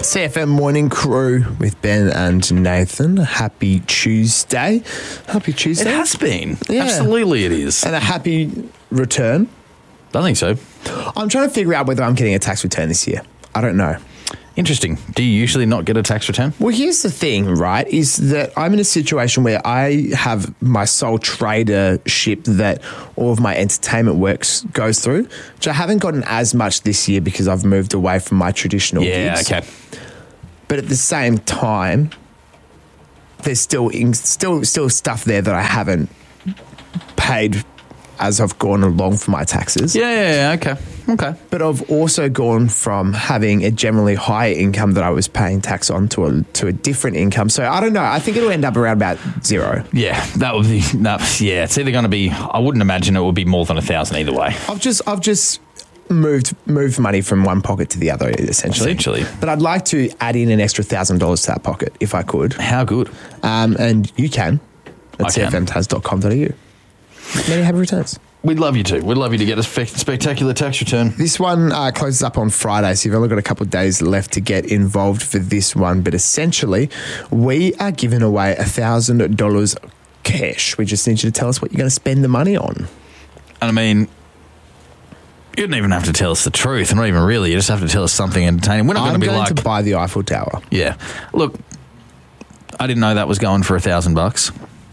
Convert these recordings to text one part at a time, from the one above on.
CFM Morning Crew with Ben and Nathan. Happy Tuesday. Happy Tuesday. It has been. Yeah. Absolutely it is. And a happy return. I think so. I'm trying to figure out whether I'm getting a tax return this year. I don't know. Interesting. Do you usually not get a tax return? Well, here's the thing, right, is that I'm in a situation where I have my sole tradership that all of my entertainment works goes through, which I haven't gotten as much this year because I've moved away from my traditional gigs. Okay. But at the same time, there's still stuff there that I haven't paid as I've gone along for my taxes. Yeah, okay. But I've also gone from having a generally higher income that I was paying tax on to a different income. So I don't know. I think it'll end up around about zero. Yeah, that would be, yeah, it's either going to be, I wouldn't imagine it would be more than 1,000 either way. I've just moved money from one pocket to the other, essentially. But I'd like to add in an extra $1,000 to that pocket if I could. How good? And you can at cfmtas.com.au. Many happy returns. We'd love you to. We'd love you to get a spectacular tax return. This one closes up on Friday, so you've only got a couple of days left to get involved for this one. But essentially, we are giving away $1,000 cash. We just need you to tell us what you're going to spend the money on. And I mean, you didn't even have to tell us the truth. Not even really. You just have to tell us something entertaining. We're not going to be like... I'm going to buy the Eiffel Tower. Yeah. Look, I didn't know that was going for $1,000.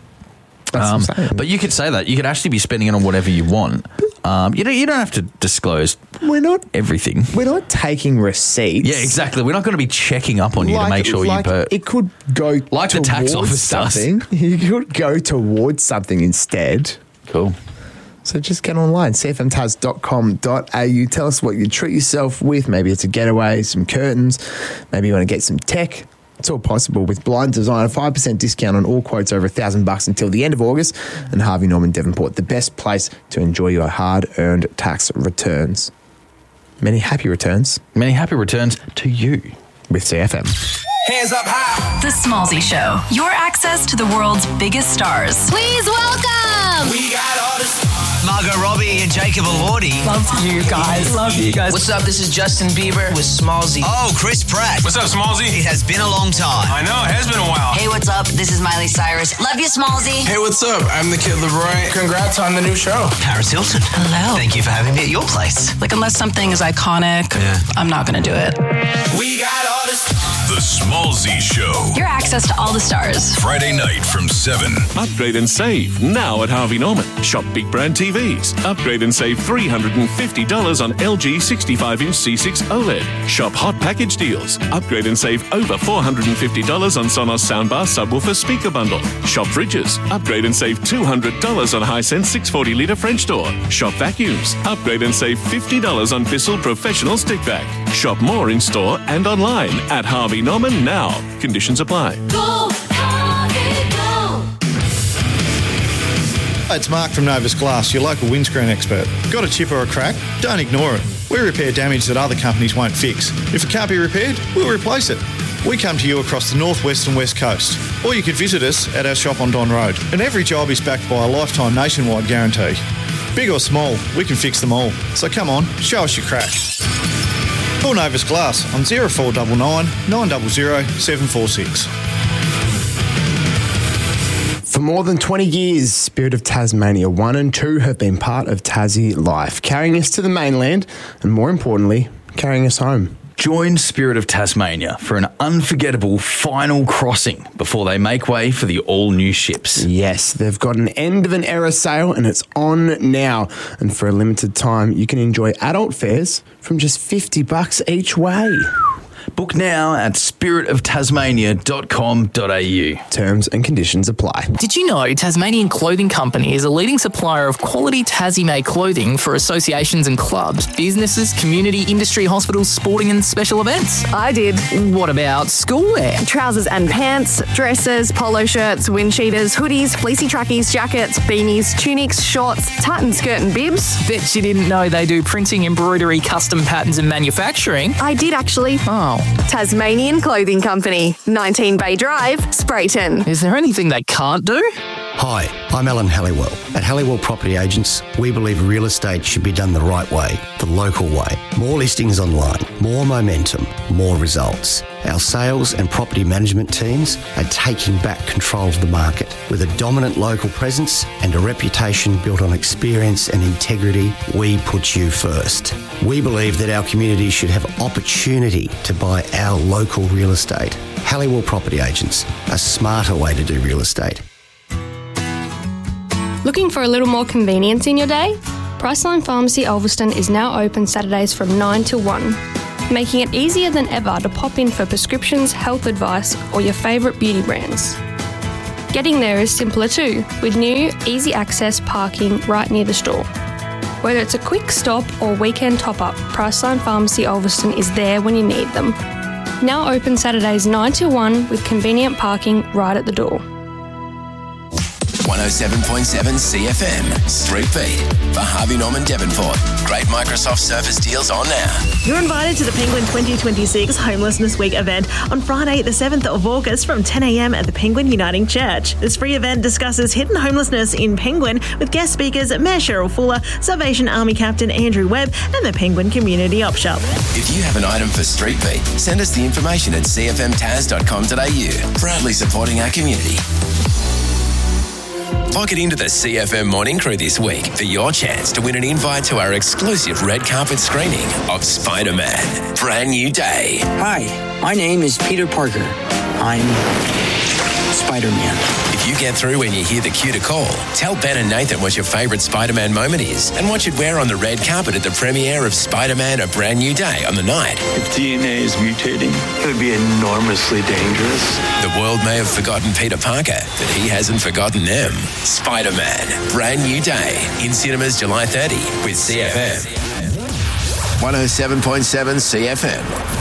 But you could say that. You could actually be spending it on whatever you want. You don't have to disclose everything. We're not taking receipts. Yeah, exactly. We're not going to be checking up on you to make sure you pay. It could go like the tax office something. You could go towards something instead. Cool. So just get online, cfmtas.com.au. Tell us what you treat yourself with. Maybe it's a getaway, some curtains. Maybe you want to get some tech. It's all possible with Blind Design, a 5% discount on all quotes over $1,000 until the end of August, and Harvey Norman Devonport, the best place to enjoy your hard-earned tax returns. Many happy returns. Many happy returns to you with CFM. Hands up high. The Smallzy Show. Your access to the world's biggest stars. Please welcome. We got all this. Margot Robbie and Jacob Elordi. Love you guys. What's up? This is Justin Bieber with Smallzy. Oh, Chris Pratt. What's up, Smallzy? It has been a long time. I know, it has been a while. Hey, what's up? This is Miley Cyrus. Love you, Smallzy. Hey, what's up? I'm the Kid LeBroy. Congrats on the new show. Paris Hilton. Hello. Thank you for having me at your place. Like, unless something is iconic, I'm not going to do it. We got all this. The Smallzy Show. Your access to all the stars. Friday night from 7. Upgrade and save now at Harvey Norman. Shop big brand TVs. Upgrade and save $350 on LG 65-inch C6 OLED. Shop hot package deals. Upgrade and save over $450 on Sonos soundbar subwoofer speaker bundle. Shop fridges. Upgrade and save $200 on Hisense 640-litre French door. Shop vacuums. Upgrade and save $50 on Bissell Professional Stick Vac. Shop more in store and online at Harvey Norman now. Conditions apply. Go, Harvey, go. It's Mark from Novus Glass, your local windscreen expert. Got a chip or a crack? Don't ignore it. We repair damage that other companies won't fix. If it can't be repaired, we'll replace it. We come to you across the northwest and west coast. Or you could visit us at our shop on Don Road. And every job is backed by a lifetime nationwide guarantee. Big or small, we can fix them all. So come on, show us your crack. Call Novus Glass on 0499 900 746. For more than 20 years, Spirit of Tasmania 1 and 2 have been part of Tassie life, carrying us to the mainland and, more importantly, carrying us home. Join Spirit of Tasmania for an unforgettable final crossing before they make way for the all-new ships. Yes, they've got an end of an era sale and it's on now. And for a limited time, you can enjoy adult fares from just $50 each way. Book now at spiritoftasmania.com.au. Terms and conditions apply. Did you know Tasmanian Clothing Company is a leading supplier of quality Tassie-made clothing for associations and clubs, businesses, community, industry, hospitals, sporting and special events? I did. What about schoolwear? Trousers and pants, dresses, polo shirts, wind cheaters, hoodies, fleecy trackies, jackets, beanies, tunics, shorts, tartan skirt and bibs. Bet you didn't know they do printing, embroidery, custom patterns and manufacturing. I did actually. Oh. Tasmanian Clothing Company, 19 Bay Drive, Sprayton. Is there anything they can't do? Hi, I'm Alan Halliwell. At Halliwell Property Agents, we believe real estate should be done the right way, the local way. More listings online, more momentum, more results. Our sales and property management teams are taking back control of the market. With a dominant local presence and a reputation built on experience and integrity, we put you first. We believe that our community should have opportunity to buy our local real estate. Halliwell Property Agents, a smarter way to do real estate. Looking for a little more convenience in your day? Priceline Pharmacy Ulverston is now open Saturdays from 9 till 1, making it easier than ever to pop in for prescriptions, health advice, or your favourite beauty brands. Getting there is simpler too, with new, easy access parking right near the store. Whether it's a quick stop or weekend top-up, Priceline Pharmacy Ulverston is there when you need them. Now open Saturdays 9 till 1 with convenient parking right at the door. 107.7 CFM, Street Beat for Harvey Norman Devonport. Great Microsoft Surface deals on now. You're invited to the Penguin 2026 Homelessness Week event on Friday, the 7th of August from 10 a.m. at the Penguin Uniting Church. This free event discusses hidden homelessness in Penguin with guest speakers Mayor Cheryl Fuller, Salvation Army Captain Andrew Webb and the Penguin Community Op Shop. If you have an item for Street Beat, send us the information at cfmtaz.com.au. Proudly supporting our community. Log it into the CFM Morning Crew this week for your chance to win an invite to our exclusive red carpet screening of Spider-Man, Brand New Day. Hi, my name is Peter Parker. I'm Spider-Man. If you get through when you hear the cue to call, tell Ben and Nathan what your favourite Spider-Man moment is and what you'd wear on the red carpet at the premiere of Spider-Man, A Brand New Day on the night. If DNA is mutating, it would be enormously dangerous. The world may have forgotten Peter Parker, but he hasn't forgotten them. Spider-Man, Brand New Day, in cinemas July 30 with CFM. 107.7 CFM.